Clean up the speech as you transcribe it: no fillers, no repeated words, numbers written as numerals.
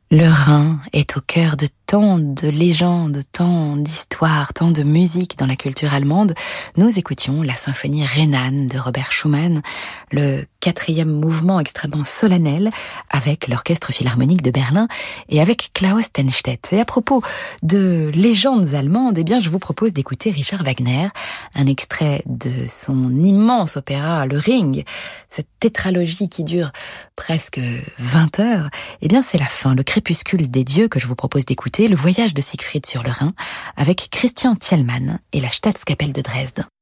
Le Rhin est au cœur de tant de légendes, tant d'histoires, tant de musique dans la culture allemande. Nous écoutions la symphonie Rhénane de Robert Schumann, le 4e mouvement extrêmement solennel avec l'Orchestre Philharmonique de Berlin et avec Klaus Tennstedt. Et à propos de légendes allemandes, eh bien, je vous propose d'écouter Richard Wagner, un extrait de son immense opéra Le Ring, cette tétralogie qui dure presque 20 heures. Eh bien, c'est la fin, le crépuscule des dieux que je vous propose d'écouter, le voyage de Siegfried sur le Rhin, avec Christian Thielmann et la Staatskapelle de Dresde.